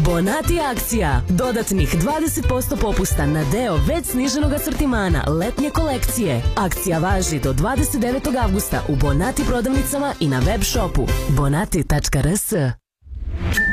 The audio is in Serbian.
Bonati akcija. Dodatnih 20% popusta na deo već sniženog asortimana letnje kolekcije. Akcija važi do 29. avgusta u Bonati prodavnicama i na web shopu bonati.rs.